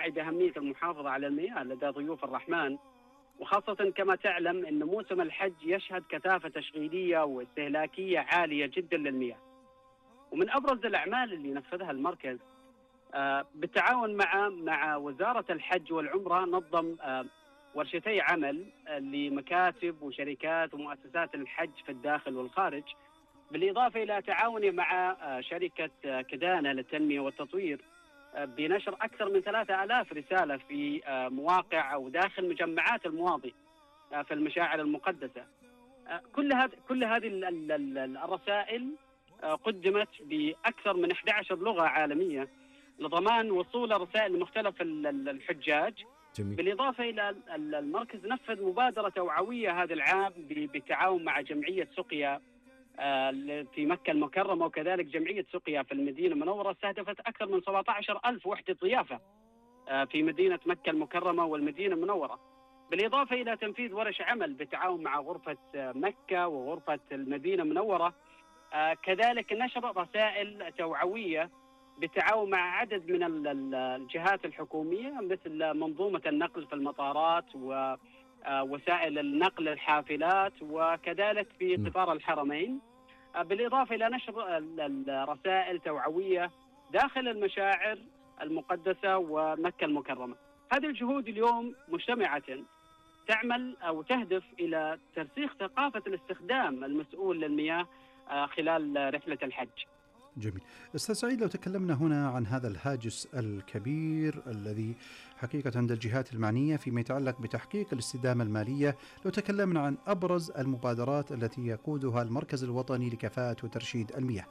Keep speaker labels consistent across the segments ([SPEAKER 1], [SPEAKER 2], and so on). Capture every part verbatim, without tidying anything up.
[SPEAKER 1] الوعي بأهمية المحافظة على المياه لدى ضيوف الرحمن، وخاصة كما تعلم أن موسم الحج يشهد كثافة تشغيلية واستهلاكية عالية جدا للمياه. ومن أبرز الأعمال اللي نفذها المركز آه بالتعاون مع مع وزارة الحج والعمرة نظم آه ورشتي عمل آه لمكاتب وشركات ومؤسسات الحج في الداخل والخارج، بالإضافة إلى تعاونه مع آه شركة آه كدانة للتنمية والتطوير آه بنشر أكثر من ثلاثة آلاف رسالة في آه مواقع أو داخل مجمعات المواضي آه في المشاعر المقدسة. آه كل هذه كل هذه الرسائل آه قدمت بأكثر من إحدى عشرة لغة عالمية لضمان وصول الرسائل لمختلف الحجاج.
[SPEAKER 2] جميل.
[SPEAKER 1] بالإضافة إلى المركز نفذ مبادرة توعوية هذا العام بالتعاون مع جمعية سقيا في مكة المكرمة، وكذلك جمعية سقيا في المدينة المنورة، استهدفت أكثر من سبعة عشر ألف وحدة ضيافة في مدينة مكة المكرمة والمدينة المنورة، بالإضافة إلى تنفيذ ورش عمل بالتعاون مع غرفة مكة وغرفة المدينة المنورة. كذلك نشر رسائل توعوية بالتعاون مع عدد من الجهات الحكومية مثل منظومة النقل في المطارات ووسائل النقل الحافلات، وكذلك في قطار الحرمين، بالإضافة إلى نشر الرسائل توعوية داخل المشاعر المقدسة ومكة المكرمة. هذه الجهود اليوم مجتمعة تعمل أو تهدف إلى ترسيخ ثقافة الاستخدام المسؤول للمياه خلال رحلة الحج.
[SPEAKER 3] جميل. أستاذ سعيد، لو تكلمنا هنا عن هذا الهاجس الكبير الذي حقيقة عند الجهات المعنية فيما يتعلق بتحقيق الاستدامة المالية، لو تكلمنا عن أبرز المبادرات التي يقودها المركز الوطني لكفاءة وترشيد المياه.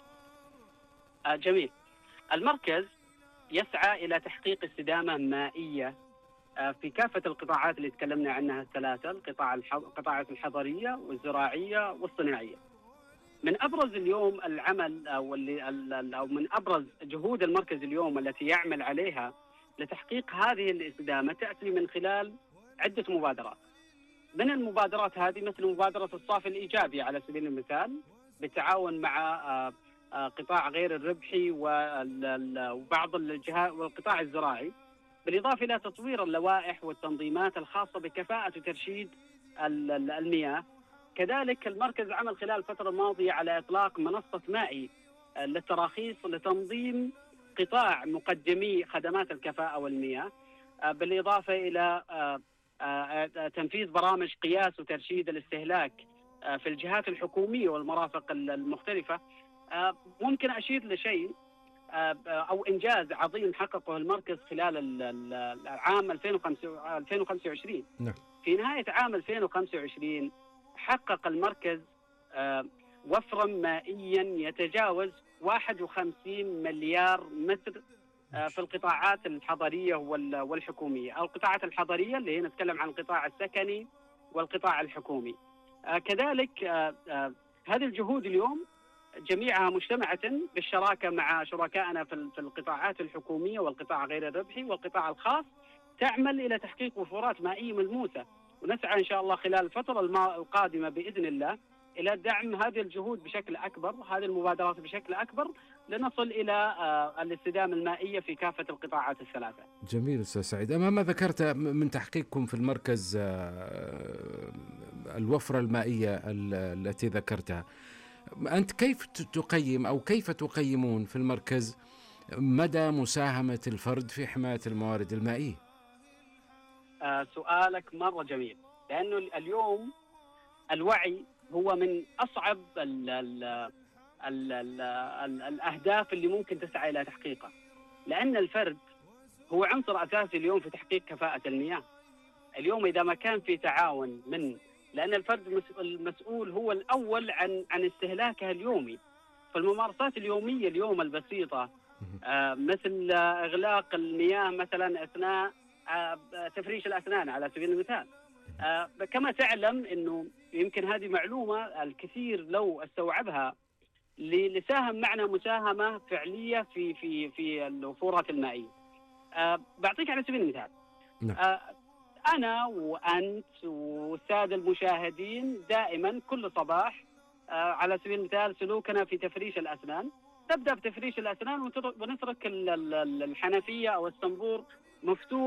[SPEAKER 1] آه جميل. المركز يسعى إلى تحقيق استدامة مائية آه في كافة القطاعات اللي تكلمنا عنها الثلاثة، القطاع القطاعات الحضرية والزراعية والصناعية. من أبرز اليوم العمل أو, أو من أبرز جهود المركز اليوم التي يعمل عليها لتحقيق هذه الاستدامة تأتي من خلال عدة مبادرات. من المبادرات هذه مثل مبادرة الصافي الإيجابي على سبيل المثال، بالتعاون مع قطاع غير الربحي وبعض الجهات والقطاع الزراعي، بالإضافة إلى تطوير اللوائح والتنظيمات الخاصة بكفاءة وترشيد المياه. كذلك المركز عمل خلال الفترة الماضية على إطلاق منصة مائي للتراخيص لتنظيم قطاع مقدمي خدمات الكفاءة والمياه، بالإضافة إلى تنفيذ برامج قياس وترشيد الاستهلاك في الجهات الحكومية والمرافق المختلفة. ممكن أشير لشيء أو إنجاز عظيم حققه المركز خلال العام ألفين وخمسة وعشرين. في نهاية عام ألفين وخمسة وعشرين حقق المركز وفرا مائيا يتجاوز واحد وخمسين مليار متر في القطاعات الحضرية والحكومية. القطاعات الحضرية اللي هي نتكلم عن القطاع السكني والقطاع الحكومي. كذلك هذه الجهود اليوم جميعها مجتمعة بالشراكة مع شركائنا في القطاعات الحكومية والقطاع غير الربحي والقطاع الخاص، تعمل إلى تحقيق وفرات مائية ملموسة، ونسعى إن شاء الله خلال الفترة القادمة بإذن الله إلى دعم هذه الجهود بشكل أكبر، هذه المبادرات بشكل أكبر، لنصل إلى الاستدامة المائية في كافة القطاعات الثلاثة.
[SPEAKER 2] جميل أستاذ سعيد. أما ما ذكرت من تحقيقكم في المركز الوفرة المائية التي ذكرتها، أنت كيف تقيم أو كيف تقيمون في المركز مدى مساهمة الفرد في حماية الموارد المائية؟
[SPEAKER 1] آه سؤالك مرة جميل، لأنه اليوم الوعي هو من أصعب ال ال ال ال ال الأهداف اللي ممكن تسعى إلى تحقيقها، لأن الفرد هو عنصر أساسي اليوم في تحقيق كفاءة المياه. اليوم إذا ما كان في تعاون من لأن الفرد المسؤول هو الأول عن عن استهلاكه اليومي، فالممارسات اليومية اليوم البسيطة آه مثل آه إغلاق المياه مثلا أثناء آه تفريش الأسنان على سبيل المثال. آه كما تعلم أنه يمكن هذه معلومة الكثير لو استوعبها لساهم معنا مساهمة فعلية في في في الوفورات المائية. آه بعطيك على سبيل المثال، آه أنا وأنت والسادة المشاهدين دائما كل صباح آه على سبيل المثال سلوكنا في تفريش الأسنان، نبدأ بتفريش الأسنان ونترك الحنفية أو الصنبور مفتوح